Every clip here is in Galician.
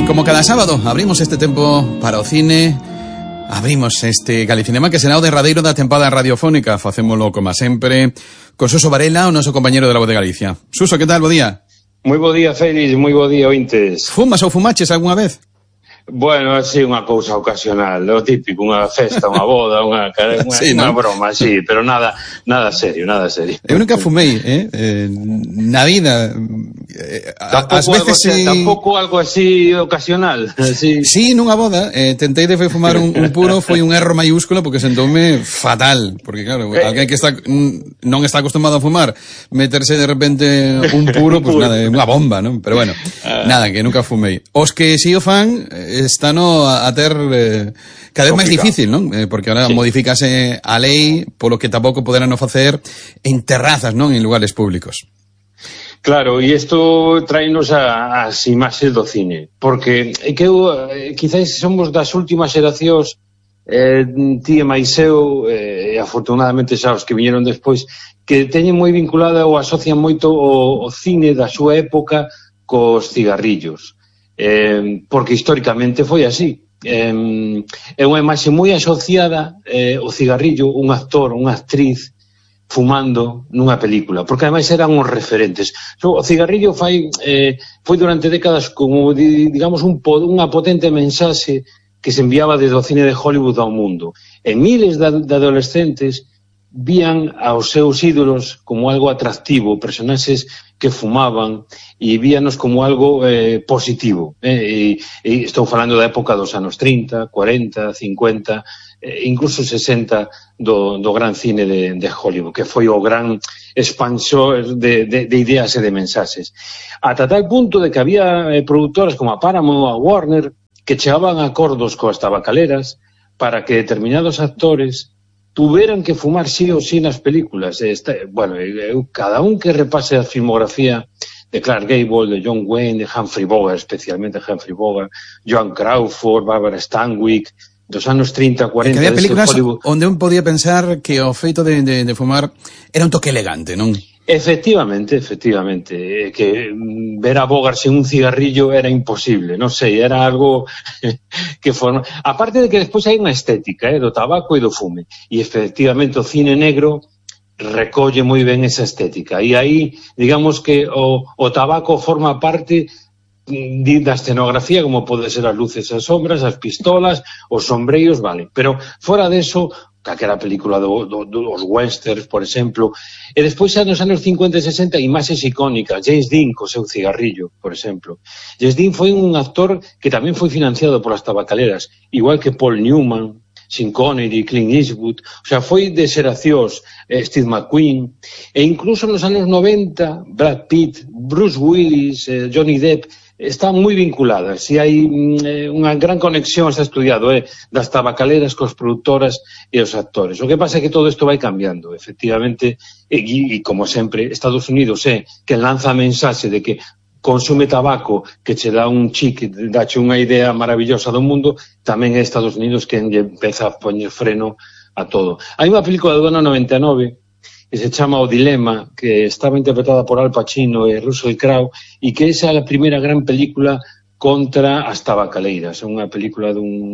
como cada sábado, abrimos este tempo para o cine, abrimos este Galicinema que será o derradeiro da tempada radiofónica. Facémolo, como sempre, con Suso Varela, o noso compañero de La Voz de Galicia. Suso, que tal? Bo día. Moi bo día, Félix, moi bo día, ointes. Fumas ou fumaches algunha vez? Bueno, así unha cousa ocasional, o típico, unha festa, unha boda, unha sí, ¿no? Broma, sí, pero nada serio, nada serio. Eu nunca fumei, na vida. Tampouco algo así ocasional. Así. Sí, nunha boda, tentei de fumar un puro, foi un erro maiúsculo porque sentoume fatal, porque claro, alguén que non está acostumado a fumar, meterse de repente un puro, pues nada, é unha bomba, non? Pero bueno, nada, que nunca fumei. Os que si o fan están a ter cada vez máis difícil, non? Porque ahora modifícase a lei polo que tampouco poderán o facer en terrazas, non? En lugares públicos. Claro, e isto traenos as imaxes do cine, porque que quizás somos das últimas xeracións, ti e máis eu, e afortunadamente xa os que viñeron despois, que teñen moi vinculada ou asocian moito o cine da súa época cos cigarrillos. Porque históricamente foi así. É unha imaxe moi asociada o cigarrillo, un actor, unha actriz fumando nunha película, porque ademais eran os referentes. O cigarrillo foi durante décadas como, digamos, unha potente mensaxe que se enviaba desde o cine de Hollywood ao mundo. E miles de adolescentes vían aos seus ídolos como algo atractivo, personaxes que fumaban, e víanos como algo positivo. E estou falando da época dos anos 30, 40, 50, incluso 60 do gran cine de Hollywood, que foi o gran expansor de ideas e de mensaxes. Ata tal punto de que había produtoras como a Paramount ou a Warner que chegaban a acordos coas tabacaleras para que determinados actores tuveran que fumar sí ou sí nas películas. Bueno, cada un que repase a filmografía de Clark Gable, de John Wayne, de Humphrey Bogart, especialmente Humphrey Bogart, Joan Crawford, Barbara Stanwyck, dos anos 30, 40... Que había películas onde un podía pensar que o feito de fumar era un toque elegante, non? Efectivamente, que ver a Bogart sin un cigarrillo era imposible, non sei, era algo que forma... Aparte de que despois hai unha estética do tabaco e do fume, e efectivamente o cine negro recolle moi ben esa estética, e aí, digamos que o tabaco forma parte da escenografía, como pode ser as luces e as sombras, as pistolas, os sombreiros, vale, pero fora deso, calquera película dos westerns, por exemplo, e despois xa nos anos 50 e 60 imaxes icónicas, James Dean co seu cigarrillo, por exemplo. James Dean foi un actor que tamén foi financiado polas tabacaleras, igual que Paul Newman, Sean Connery, Clint Eastwood, o sea, foi de xeracións, Steve McQueen, e incluso nos anos 90, Brad Pitt, Bruce Willis, Johnny Depp, están moi vinculadas, e hai unha gran conexión, está estudiado, das tabacaleras cos produtoras e os actores. O que pasa é que todo isto vai cambiando, efectivamente, e como sempre, Estados Unidos é que lanza a mensaxe de que consume tabaco, que che dá un chic, dache unha idea maravillosa do mundo, tamén é Estados Unidos que empeza a poñer freno a todo. Hai unha película do ano 99 que se chama O Dilema, que estaba interpretada por Al Pacino e Russell Crowe, e que esa é a primeira gran película contra as tabacaleiras. É unha película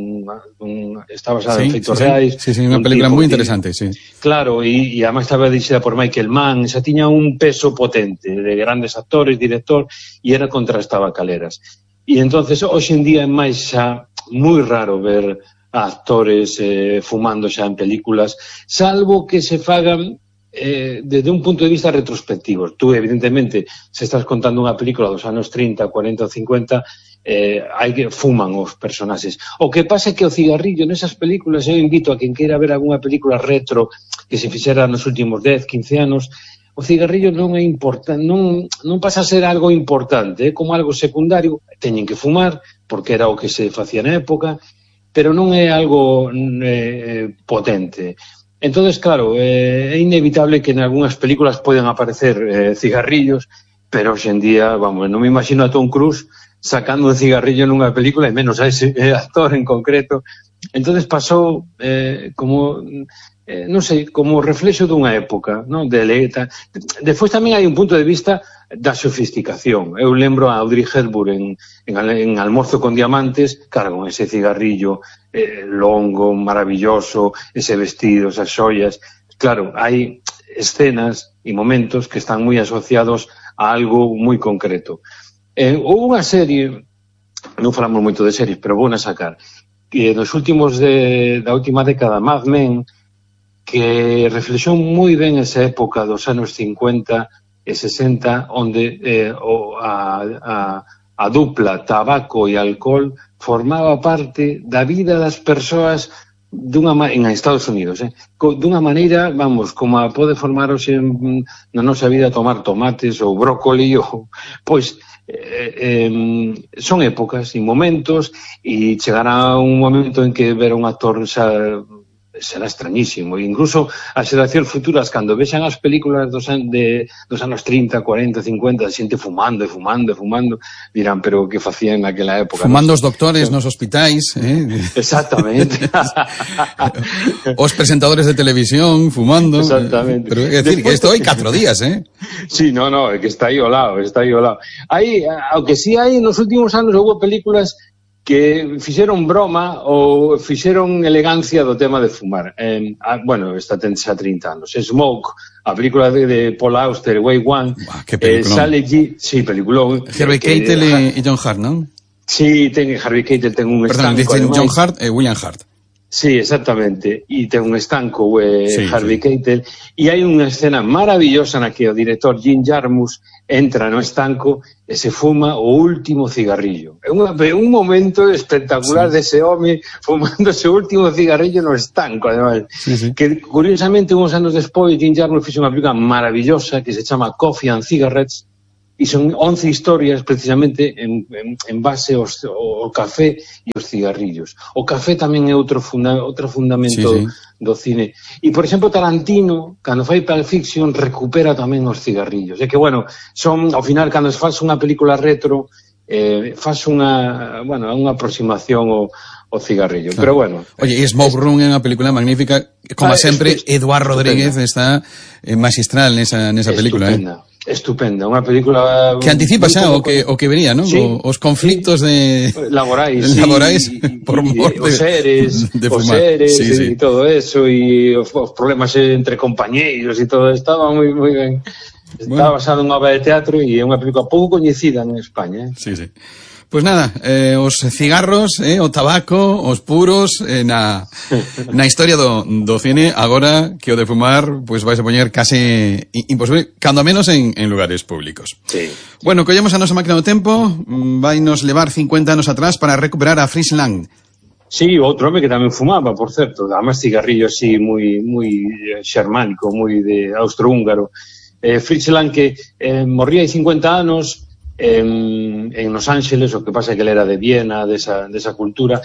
está basada en feitos reais. Sí, unha película moi interesante, sí. Claro, e además estaba dirixida por Michael Mann, xa tiña un peso potente de grandes actores, director, e era contra as tabacaleras. E entonces, hoxe en día é máis xa moi raro ver a actores fumando xa en películas, salvo que se fagan desde un punto de vista retrospectivo. Tú, evidentemente, se estás contando unha película dos anos 30, 40 ou 50, hai que fuman os personaxes. O que pasa é que o cigarrillo nesas películas, eu invito a quen queira ver algunha película retro que se fixera nos últimos 10, 15 anos, o cigarrillo non é importante, non pasa a ser algo importante, é como algo secundario, teñen que fumar, porque era o que se facía na época, pero non é algo potente. Entonces, claro, é inevitable que en algunhas películas poden aparecer cigarrillos, pero hoxe en día, vamos, non me imagino a Tom Cruise sacando un cigarrillo nunha película, e menos a ese actor en concreto. Entonces pasou como non sei, como reflexo dunha época, non? Despois tamén hai un punto de vista da sofisticación. Eu lembro a Audrey Hepburn en Almorzo con Diamantes, claro, con ese cigarrillo longo, maravilloso, ese vestido, esas xoias. Claro, hai escenas e momentos que están moi asociados a algo moi concreto. Houve unha serie, non falamos moito de series, pero vou na sacar, que nos últimos da última década, Mad Men, que reflexou moi ben esa época dos anos 50 e 60, onde a dupla tabaco e alcohol formaba parte da vida das persoas en Estados Unidos, dunha maneira, vamos, como pode formar hoxe na nosa vida tomar tomates ou brócoli, pois son épocas e momentos, e chegará un momento en que ver un actor será extrañísimo. Incluso as xeracións futuras, cando vexan as películas dos anos 30, 40, 50, xente fumando e fumando e fumando, dirán, pero que facían naquela época? Fumando os doctores nos hospitais, Exactamente. Os presentadores de televisión fumando. Exactamente. Pero é dicir, que isto hai 4 días, Sí, no, é que está aí ao lado, aunque sí hai, nos últimos anos houve películas que fixeron broma ou fixeron elegancia do tema de fumar. Bueno, esta ten xa 30 anos. Smoke, a película de Paul Auster, Way One, que peliculón. Sale allí, sí, peliculón. Harvey Keitel e John Hart, non? Sí, Harvey Keitel ten un estanco. Perdón, John Hart e William Hart. Sí, exactamente, e ten un estanco Harvey Keitel, e hai unha escena maravillosa na que o director Jim Jarmusch entra no estanco e se fuma o último cigarrillo. É un momento espectacular dese home fumando ese último cigarrillo no estanco, además. Que, curiosamente, uns anos despois, Jim Jarmusch fixe unha película maravillosa que se chama Coffee and Cigarettes, e son 11 historias precisamente en base ao café e os cigarrillos. O café tamén é outro fundamento do cine. E, por exemplo, Tarantino, cando fai Pulp Fiction, recupera tamén os cigarrillos. É que, bueno, ao final, cando se faz unha película retro, faz unha aproximación ao cigarrillo. Pero, bueno. Oye, e Smoke Room é unha película magnífica. Como sempre, Eduardo Rodríguez está magistral nesa película. Estupenda, unha película que anticipa xa o que vería, non? Sí, os conflictos laborais por mor os seres e todo eso, e os problemas entre compañeiros e todo, estaba moi ben. Está basado en unha obra de teatro e é unha película pouco coñecida en España. Sí. Pois nada, os cigarros, o tabaco, os puros, na historia do cine, agora que o de fumar, pois vais a poñer case imposible, cando menos en lugares públicos. Sí. Bueno, collemos a nosa máquina do tempo, vai nos levar 50 anos atrás para recuperar a Fritz Lang. Sí, outro home que tamén fumaba, por certo, además cigarrillo así moi xermánico, moi de austrohúngaro. Fritz Lang, que morría hai 50 anos, en Los Ángeles, o que pasa é que ele era de Viena, desa cultura.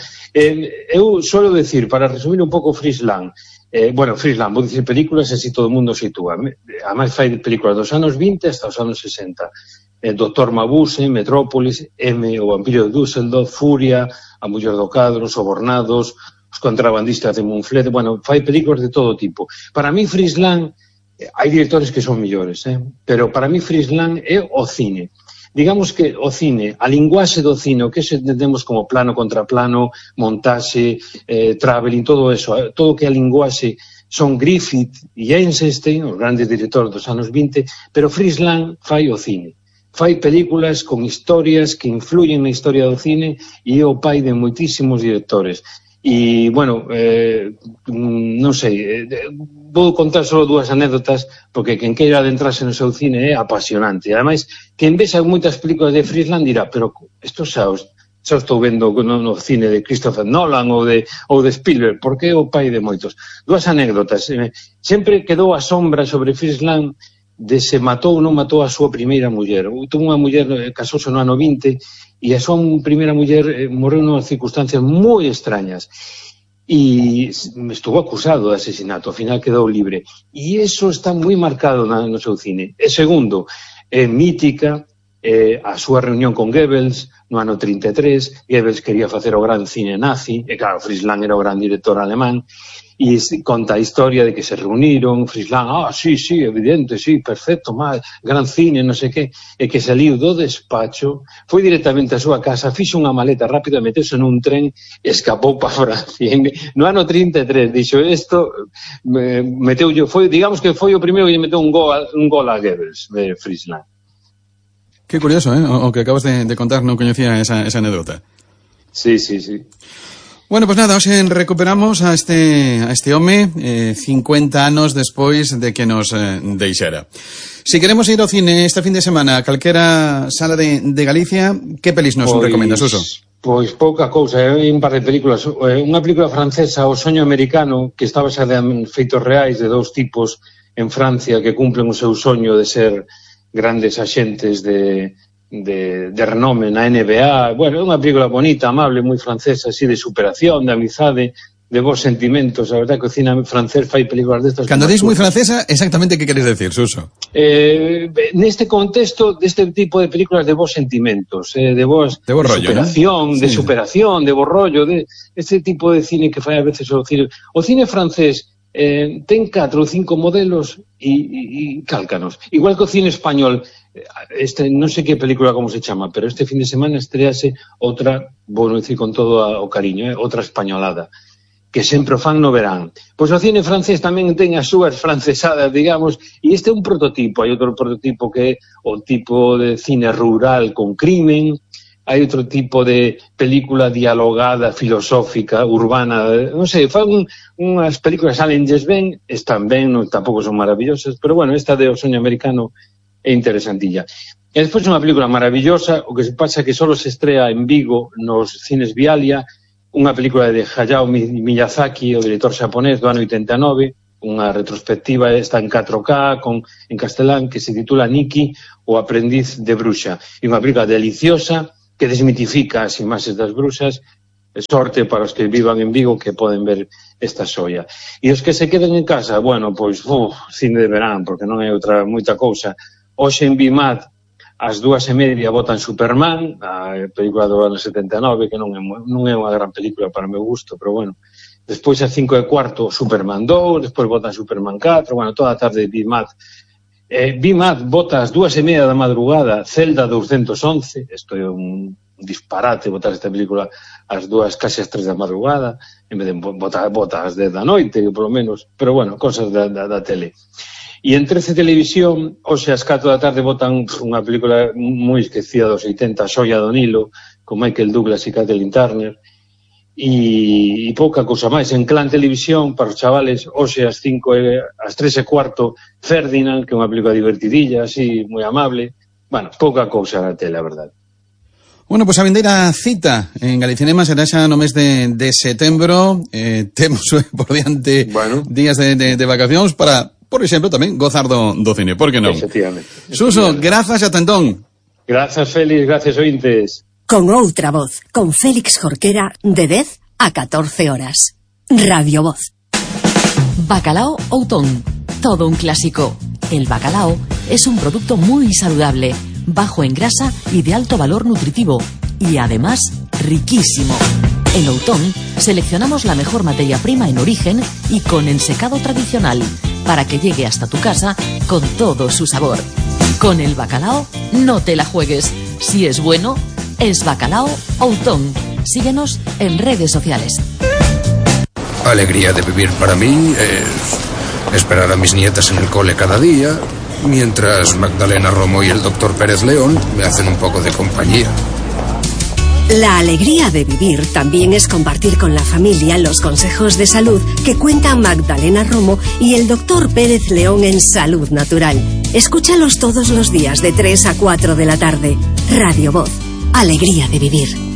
Eu suelo decir, para resumir un pouco Fritz Lang, Fritz Lang, vou dicir películas e así todo o mundo sitúa. Además fai películas dos anos 20 hasta os anos 60. Doctor Mabuse, Metrópolis, O vampiro de Düsseldorf, Furia, A muller do cadro, Sobornados, Os contrabandistas de Montflet, fai películas de todo tipo. Para mí Fritz Lang, hai directores que son millores, pero para mí Fritz Lang é o cine. Digamos que o cine, a linguaxe do cine, o que entendemos como plano contra plano, montaxe, traveling, todo eso, todo o que a linguaxe son Griffith e Eisenstein, os grandes directores dos anos 20, pero Fritz Lang fai o cine. Fai películas con historias que influyen na historia do cine e é o pai de moitísimos directores. E, non sei, vou contar só 2 anécdotas, porque quen queira adentrarse no seu cine é apasionante. Ademais, quen vexa moitas películas de Fritz Lang dirá, pero isto xa estou vendo no cine de Christopher Nolan ou de Spielberg, porque é o pai de moitos. 2 anécdotas. Sempre quedou a sombra sobre Fritz Lang de se matou ou non matou a súa primeira muller. Tuvo unha muller, casouse no ano 20, e a súa primeira muller morreu en circunstancias moi extrañas. E estuvo acusado de asesinato, ao final quedou libre. E iso está moi marcado no seu cine. E segundo, mítica a súa reunión con Goebbels no ano 33. Goebbels quería facer o gran cine nazi, e claro, Fritz Lang era o gran director alemán. e conta a historia de que se reuniron, Frisland, sí, evidente, sí, perfecto, gran cine, non sei que, e que saliu do despacho, foi directamente á súa casa, fixo unha maleta rápida, meteuse nun tren, escapou para Francia. No ano 33, dixo, isto, digamos que foi o primeiro que lle meteu un gol a Goebbels, de Frisland. Qué curioso, o que acabas de contar, non coñecía esa anécdota. Sí. Bueno, pues nada, hoxe recuperamos a este home 50 anos despois de que nos deixara. Si queremos ir ao cine este fin de semana a calquera sala de Galicia, que pelis nos recomendas, Suso? Pois pouca cousa, un par de películas. Unha película francesa, O soño americano, que está basada en feitos reais de dous tipos en Francia que cumplen o seu soño de ser grandes axentes de renome na NBA. Bueno, é unha película bonita, amable, moi francesa, así de superación, de amizade, de bons sentimentos. A verdade que o cine francés fai películas destas. Cando dis moi francesa, exactamente que queres decir, Suso? Neste contexto, deste tipo de películas de bons sentimentos, de bons rollo, superación, de superación, de bo rollo, de este tipo de cine que fai a veces o cine. O cine francés ten 4 ou 5 modelos e cálcanos. Igual que o cine español, non sei que película como se chama, pero este fin de semana estrease outra, vou dicir con todo o cariño, outra españolada, que sempre o fan no verán. Pois o cine francés tamén ten as súas francesadas, digamos, e este é un prototipo. Hai outro prototipo que é o tipo de cine rural con crimen, hai outro tipo de película dialogada, filosófica, urbana, non sei, fan unhas películas salentes ben, están ben, non, tampouco son maravillosas, pero bueno, esta de O soño americano é interesantilla. E despois unha película maravillosa, o que se pasa que só se estrea en Vigo, nos cines Vialia, unha película de Hayao Miyazaki, o director xaponés do ano 89, unha retrospectiva, está en 4K, en castelán, que se titula Nikki, o aprendiz de bruxa. E unha película deliciosa que desmitifica as imaxes das bruxas. Sorte para os que vivan en Vigo que poden ver esta xoia. E os que se queden en casa, bueno, pois, cine de verán, porque non hai outra moita cousa. Hoxe en BIMAT, ás 2:30 botan Superman, a película do ano 79, que non é unha gran película para o meu gusto, pero bueno. Despois ás 5:15, Superman 2, despois botan Superman 4, bueno, toda a tarde BIMAT. BIMAT bota ás 2:30 da madrugada Zelda 211, isto é un disparate botar esta película ás 2, casi ás 3 da madrugada, en vez de botar ás 10 da noite, polo menos, pero bueno, cosas da tele. E en 13 Televisión, hoxe ás 4 da tarde botan unha película moi esquecida dos 80, Xoia do Nilo, con Michael Douglas e Kathleen Turner, e pouca cousa máis. En Clan Televisión, para os chavales, hoxe ás 3:15, Ferdinand, que é unha película divertidilla, así, moi amable. Bueno, pouca cousa na tele, a verdade. Bueno, pues a vindeira cita en Galicinema será xa no mes de setembro. Temos por diante días de vacacións para, por exemplo, tamén gozar do cine. Por que non? Efectivamente. Suso, grazas a tentón. Grazas, Félix, gracias, ointes. Con outra voz, con Félix Jorquera, de 10 a 14 horas. Radio Voz. Bacalao Outón, todo un clásico. El bacalao es un producto muy saludable, bajo en grasa y de alto valor nutritivo, y además riquísimo. En Outón seleccionamos la mejor materia prima en origen y con ensecado tradicional, para que llegue hasta tu casa con todo su sabor. Con el bacalao no te la juegues. Si es bueno, es Bacalao Outón. Síguenos en redes sociales. Alegría de vivir para mí es esperar a mis nietas en el cole cada día, mientras Magdalena Romo y el doctor Pérez León me hacen un poco de compañía. La alegría de vivir también es compartir con la familia los consejos de salud que cuentan Magdalena Romo y el doctor Pérez León en Salud Natural. Escúchalos todos los días de 3 a 4 de la tarde. Radio Voz. Alegría de vivir.